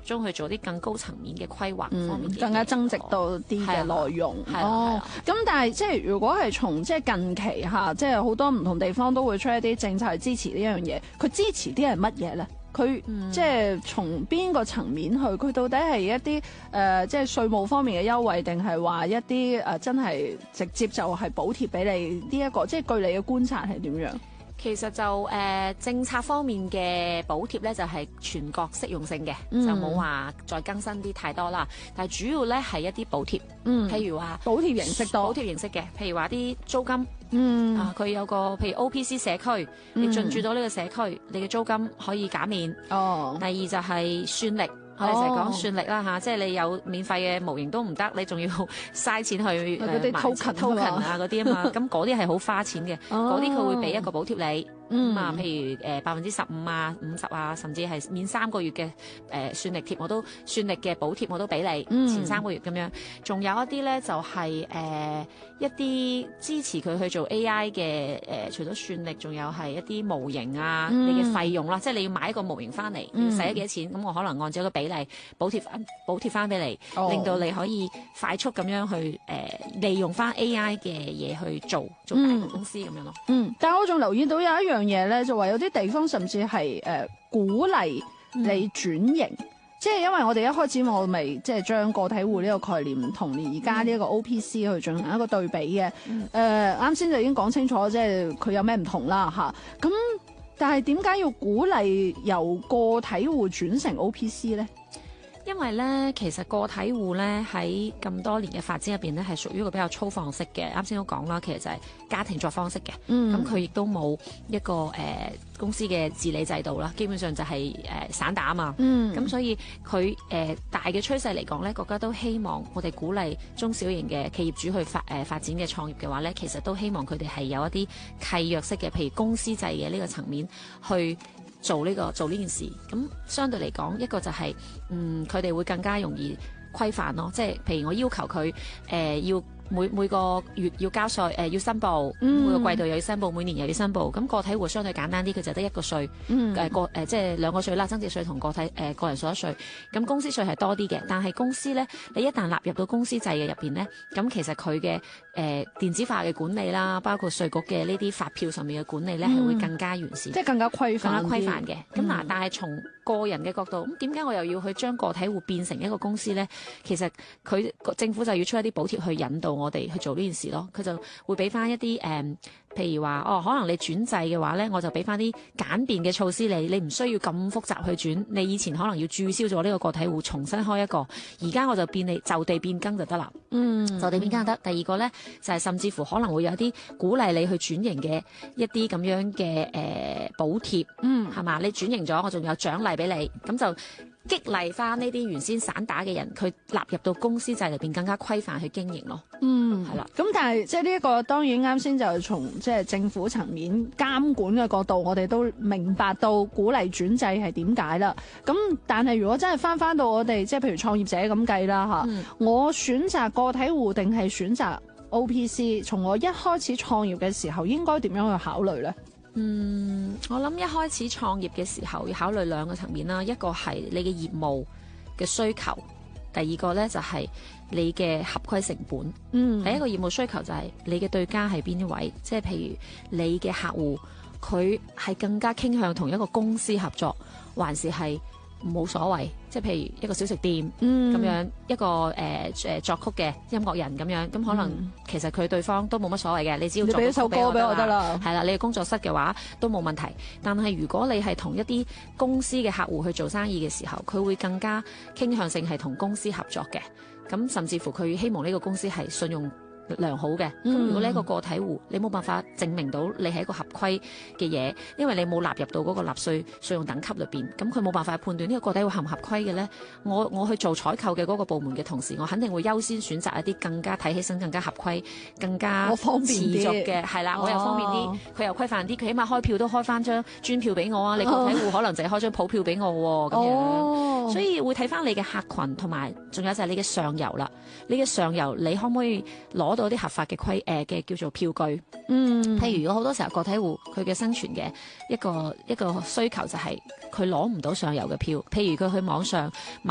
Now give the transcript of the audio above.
中去做啲更高層面嘅規劃方面嘅更加增值到啲嘅內容。咁但係即係如果係從即係近期嚇，即係好多唔同地方都會出一啲政策去支持呢樣嘢，佢支持啲係乜嘢咧？佢即係從邊個層面去？佢到底係一啲即係稅務方面嘅優惠，定係話一啲真係直接就係補貼俾你呢一個？即係據你嘅觀察係點樣？ 其實就政策方面嘅補貼咧，就係全國適用性嘅，就冇話再更新啲太多啦。但係主要咧係一啲補貼，譬如話補貼形式多， 補貼形式嘅，譬如話啲租金，佢有個譬如 OPC 社區，你進駐到呢個社區，你嘅租金可以減免。第二就係算力。我哋成日講算力啦嚇，即係你有免費嘅模型都唔得，你仲要嘥錢去嗰啲 token 啊嗰啲啊嘛，咁嗰啲係好花錢嘅，嗰啲佢會俾一個補貼你。譬如15%啊、50%啊，甚至係免3個月嘅算力貼，算力嘅補貼我都俾你，前3個月咁樣。仲有一啲咧就係一啲支持佢去做 AI 嘅除咗算力，仲有係一啲模型啊，你嘅費用啦，即係你要買一個模型翻嚟，要使咗幾多錢，咁我可能按照一個比例補貼翻俾你，令到你可以快速咁樣去利用翻 AI 嘅嘢去做大個公司咁樣咯。 但係我仲留意到有一樣嘢咧，就話有啲地方甚至係鼓勵你轉型，即係因為我哋一開始我咪即係將個體戶呢個概念同而家呢一個 OPC 去進行一個對比嘅。啱先就已經講清楚，即係佢有咩唔同啦嚇。咁但係點解要鼓勵由個體戶轉成 OPC 咧？ 因為咧，其實個體戶咧喺咁多年嘅發展入邊咧，係屬於一個比較粗放式嘅。啱先都講啦，其實就係家庭作坊式嘅。咁佢亦都冇一個公司嘅治理制度啦，基本上就係散打啊嘛。咁所以佢大嘅趨勢嚟講咧，國家都希望我哋鼓勵中小型嘅企業主去發展嘅創業嘅話咧，其實都希望佢哋係有一啲契約式嘅，譬如公司制嘅呢個層面去做呢件事。咁相對嚟講，一個就係佢哋會更加容易規範咯，即係譬如我要求佢要每個月要交稅，要申報，每個季度又要申報，每年又要申報。咁個體戶相對簡單啲，佢就得一個稅，即係兩個稅啦，增值稅同個人所得稅。咁公司稅係多啲嘅，但係公司咧，你一旦納入到公司制嘅入邊咧，咁其實佢嘅電子化嘅管理啦，包括稅局嘅呢啲發票上面嘅管理咧，係會更加完善， 即係更加規範嘅。咁嗱，但係從個人嘅角度，咁點解我又要去將個體戶變成一個公司咧？其實政府就要出一啲補貼去引導我哋去做呢件事咯。佢就會俾翻一啲譬如話可能你轉制嘅話咧，我就俾翻啲簡便嘅措施你唔需要咁複雜去轉。你以前可能要註銷咗呢個個體戶，重新開一個，而家我就就地變更就得啦。就地變更就得。第二個咧就係甚至乎可能會有啲鼓勵你去轉型嘅一啲咁樣嘅補貼，係嘛？你轉型咗，我仲有獎勵俾你，咁就激勵翻呢啲原先散打嘅人，佢納入到公司制裏邊更加規範去經營咯。係啦。 咁但係即係呢一個當然啱先就從即係政府層面監管嘅角度，我哋都明白到鼓勵轉制係點解啦。咁但係如果真係翻到我哋即係譬如創業者咁計啦嚇，我選擇個體戶定係選擇 OPC？ 從我一開始創業嘅時候應該點樣去考慮咧？ 我諗一開始創業嘅時候要考慮兩個層面啦，一個係你嘅業務嘅需求，第二個呢就係你嘅合規成本。第一個業務需求就係你嘅對家係邊一位，即係譬如你嘅客戶佢係更加傾向同一個公司合作，還是係冇所謂，即係譬如一個小食店咁樣，一個作曲嘅音樂人咁樣，咁可能其實佢對方都冇乜所謂嘅，你只要作首歌俾我得啦，係啦，你嘅工作室嘅話都冇問題。但係如果你係同一啲公司嘅客戶去做生意嘅時候，佢會更加傾向性係同公司合作嘅，咁甚至乎佢希望呢個公司係信用良好嘅。咁如果你一個個體戶，你冇辦法證明到你係一個合規嘅嘢，因為你冇納入到嗰個納稅稅用等級裏邊，咁佢冇辦法判斷呢個個體戶合唔合規嘅咧。我去做採購嘅嗰個部門嘅同時，我肯定會優先選擇一啲更加睇起身更加合規、更加持續嘅，係啦，我又方便啲，佢又規範啲，佢起碼開票都開翻張專票俾我啊！你個體戶可能就係開張普票俾我喎，咁樣，所以會睇翻你嘅客群，同埋仲有就係你嘅上游啦。你嘅上游你可唔可以攞到啲合法嘅嘅叫做票據？譬如如果好多時候個體戶佢嘅生存嘅一個需求就係佢攞唔到上游嘅票，譬如佢去網上